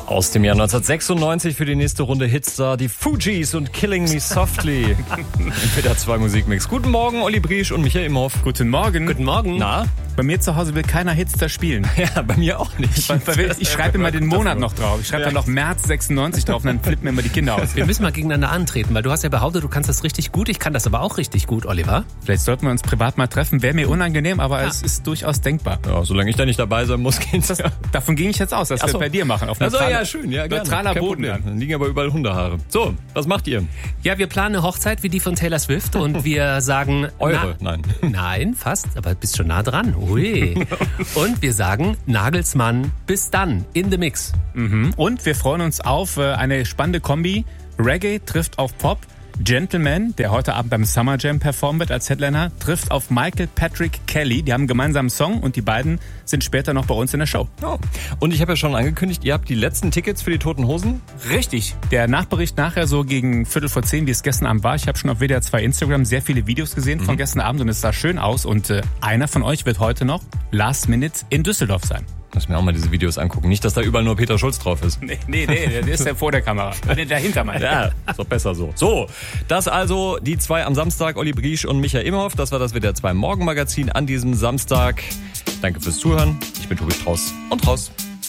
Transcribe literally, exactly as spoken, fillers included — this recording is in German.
Aus dem Jahr neunzehnhundertsechsundneunzig für die nächste Runde Hitstar, die Fugees und Killing Me Softly. Wieder zwei Musikmix. Guten Morgen, Olli Briesch und Michael Imhoff. Guten Morgen. Guten Morgen. Na? Bei mir zu Hause will keiner Hitstar spielen. Ja, bei mir auch nicht. Bei, bei, ich schreibe immer den Monat noch drauf. Ich schreibe ja. dann noch März sechsundneunzig drauf und dann flippen mir immer die Kinder aus. Wir müssen mal gegeneinander antreten, weil du hast ja behauptet, du kannst das richtig gut. Ich kann das aber auch richtig gut, Oliver. Vielleicht sollten wir uns privat mal treffen. Wäre mir unangenehm, aber ja. es ist durchaus denkbar. Ja, solange ich da nicht dabei sein muss, geht's. Das, davon ging ich jetzt aus, dass Ach wir so. bei dir machen. Auf also, ja, schön. Ja, neutraler Boden. Dann liegen aber überall Hundehaare. So, was macht ihr? Ja, wir planen eine Hochzeit wie die von Taylor Swift und wir sagen... Eure? Na, nein. Nein, fast, aber bist schon nah dran. Ui. Und wir sagen Nagelsmann, bis dann, in the mix. Mhm. Und wir freuen uns auf äh, eine spannende Kombi. Reggae trifft auf Pop. Gentleman, der heute Abend beim Summer Jam performen wird als Headliner, trifft auf Michael Patrick Kelly. Die haben einen gemeinsamen Song und die beiden sind später noch bei uns in der Show. Oh. Und ich habe ja schon angekündigt, ihr habt die letzten Tickets für die Toten Hosen? Richtig. Der Nachbericht nachher so gegen Viertel vor zehn, wie es gestern Abend war. Ich habe schon auf W D R zwei Instagram sehr viele Videos gesehen mhm. von gestern Abend und es sah schön aus. Und äh, einer von euch wird heute noch Last Minute in Düsseldorf sein. Lass mir auch mal diese Videos angucken. Nicht, dass da überall nur Peter Schulz drauf ist. Nee, nee, nee, der ist ja vor der Kamera. Der dahinter meint. Ja, ist doch besser so. So, das also die zwei am Samstag, Olli Briesch und Michael Imhoff. Das war das W D R zwei Morgenmagazin an diesem Samstag. Danke fürs Zuhören. Ich bin Tobi Strauß und raus.